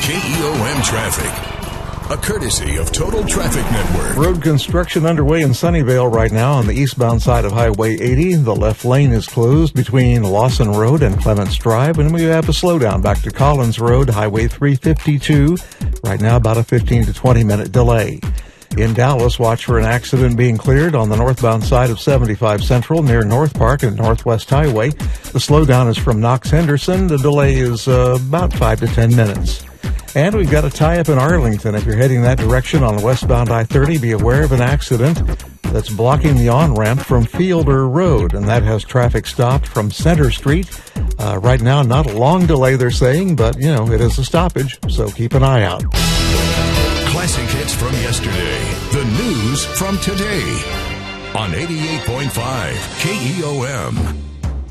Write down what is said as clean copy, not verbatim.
KEOM traffic. A courtesy of Total Traffic Network. Road construction underway in Sunnyvale right now on the eastbound side of Highway 80. The left lane is closed between Lawson Road and Clements Drive, and we have a slowdown back to Collins Road, Highway 352. Right now, about a 15 to 20 minute delay. In Dallas, watch for an accident being cleared on the northbound side of 75 Central near North Park and Northwest Highway. The slowdown is from Knox Henderson. The delay is about 5 to 10 minutes. And we've got a tie-up in Arlington. If you're heading that direction on westbound I-30, be aware of an accident that's blocking the on-ramp from Fielder Road, and that has traffic stopped from Center Street. Right now, not a long delay, they're saying, but, it is a stoppage, so keep an eye out. Classic hits from yesterday. The news from today on 88.5 KEOM.